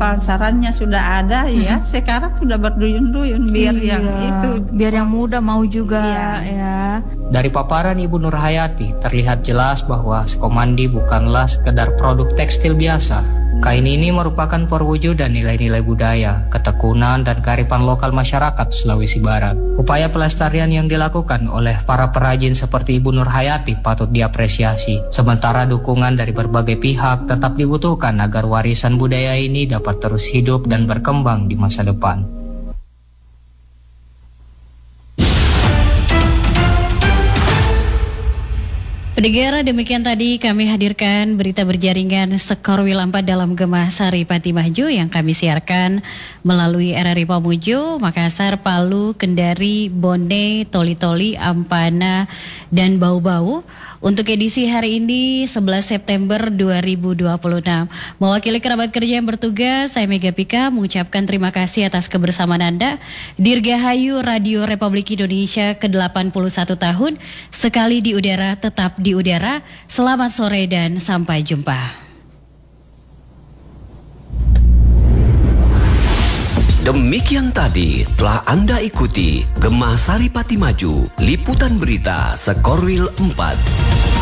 pemasarannya sudah ada ya, sekarang sudah berduyun-duyun biar yang itu. Biar yang muda mau juga ya. Dari paparan Ibu Nurhayati terlihat jelas bahwa Sukomandi bukanlah sekedar produk tekstil biasa. Kain ini merupakan perwujudan nilai-nilai budaya, ketekunan, dan kearifan lokal masyarakat Sulawesi Barat. Upaya pelestarian yang dilakukan oleh para perajin seperti Ibu Nurhayati patut diapresiasi. Sementara dukungan dari berbagai pihak tetap dibutuhkan agar warisan budaya ini dapat terus hidup dan berkembang di masa depan. Pendengar, demikian tadi kami hadirkan berita berjaringan Sekorwil 4 dalam Gemah Sari Pati Maju yang kami siarkan melalui RRI Pamuju, Makassar, Palu, Kendari, Bone, Toli-Toli, Ampana, dan Bau-Bau. Untuk edisi hari ini 11 September 2026. Mewakili kerabat kerja yang bertugas, saya Mega Pika mengucapkan terima kasih atas kebersamaan Anda. Dirgahayu Radio Republik Indonesia ke-81 tahun, sekali di udara tetap di udara. Selamat sore dan sampai jumpa. Demikian tadi telah Anda ikuti Gemah Sari Pati Maju, liputan berita Sekorwil 4.